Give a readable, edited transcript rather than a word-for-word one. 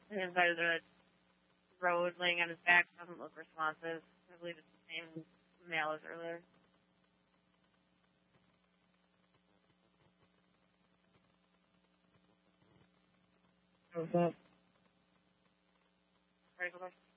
on his side of the road, laying on his back, doesn't look responsive. I believe it's the same male as earlier. What's up? Ready for question?